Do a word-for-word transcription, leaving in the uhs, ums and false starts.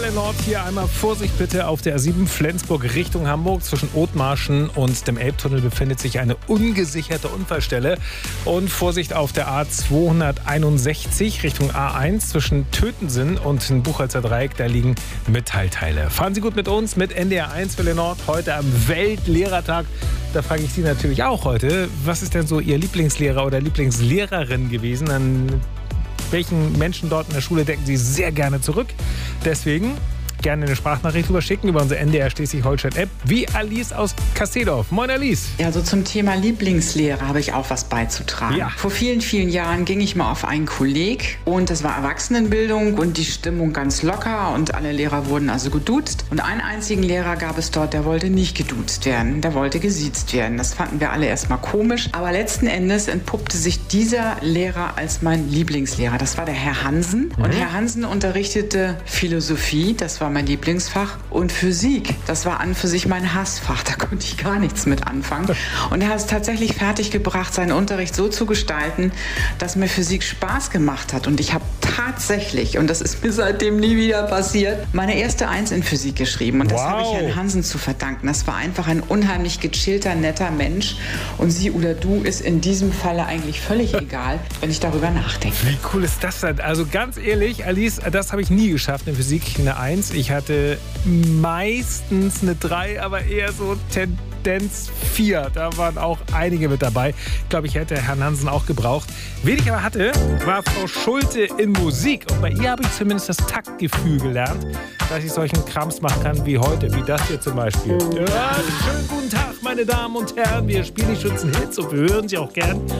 Welle Nord hier einmal Vorsicht bitte auf der A sieben Flensburg Richtung Hamburg. Zwischen Othmarschen und dem Elbtunnel befindet sich eine ungesicherte Unfallstelle. Und Vorsicht auf der A zweihunderteinundsechzig Richtung A eins zwischen Tötensen und dem Buchholzer Dreieck. Da liegen Metallteile. Fahren Sie gut mit uns mit N D R eins Welle Nord heute am Weltlehrertag. Da frage ich Sie natürlich auch heute, was ist denn so Ihr Lieblingslehrer oder Lieblingslehrerin gewesen? An welchen Menschen dort in der Schule denken Sie sehr gerne zurück? Deswegen gerne eine Sprachnachricht rüberschicken über unsere N D R Schleswig-Holstein-App, wie Alice aus Kasseldorf. Moin Alice. Ja, so zum Thema Lieblingslehrer habe ich auch was beizutragen. Ja. Vor vielen, vielen Jahren ging ich mal auf einen Kolleg und das war Erwachsenenbildung und die Stimmung ganz locker und alle Lehrer wurden also geduzt. Und einen einzigen Lehrer gab es dort, der wollte nicht geduzt werden, der wollte gesiezt werden. Das fanden wir alle erstmal komisch, aber letzten Endes entpuppte sich dieser Lehrer als mein Lieblingslehrer. Das war der Herr Hansen. Mhm. Und Herr Hansen unterrichtete Philosophie, das war mein Lieblingsfach, und Physik. Das war an für sich mein Hassfach. Da konnte ich gar nichts mit anfangen. Und er hat es tatsächlich fertiggebracht, seinen Unterricht so zu gestalten, dass mir Physik Spaß gemacht hat. Und ich habe tatsächlich, und das ist mir seitdem nie wieder passiert, meine erste Eins in Physik geschrieben. Und das wow. habe ich Herrn Hansen zu verdanken. Das war einfach ein unheimlich gechillter, netter Mensch. Und sie oder du ist in diesem Falle eigentlich völlig egal, wenn ich darüber nachdenke. Wie cool ist das denn? Also ganz ehrlich, Alice, das habe ich nie geschafft in Physik, eine Eins. Ich hatte meistens eine drei, aber eher so Tendenz vier. Da waren auch einige mit dabei. Ich glaube, ich hätte Herrn Hansen auch gebraucht. Wen ich aber hatte, war Frau Schulte in Musik. Und bei ihr habe ich zumindest das Taktgefühl gelernt, dass ich solchen Krams machen kann wie heute, wie das hier zum Beispiel. Ja, schönen guten Tag, meine Damen und Herren. Wir spielen die Schützenhits und wir hören sie auch gern